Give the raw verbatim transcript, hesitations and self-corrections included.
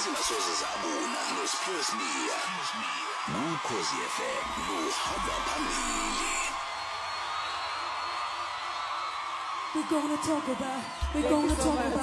ezingasoze zabuna noSphiwe Sibiya kuKhosi F M luhamba phambili. We're gonna talk about, we're gonna talk about